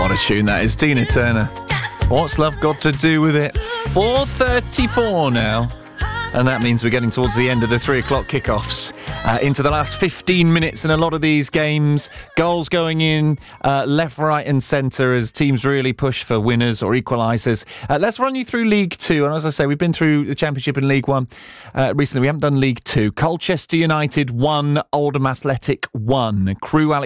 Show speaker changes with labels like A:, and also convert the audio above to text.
A: What a tune that is. Tina Turner. What's love got to do with it? 4:34 now. And that means we're getting towards the end of the 3 o'clock kickoffs. Into the last 15 minutes in a lot of these games. Goals going in left, right and centre as teams really push for winners or equalisers. Let's run you through League 2. And as I say, we've been through the Championship and League 1 recently. We haven't done League 2. Colchester United 1, Oldham Athletic 1. Crewe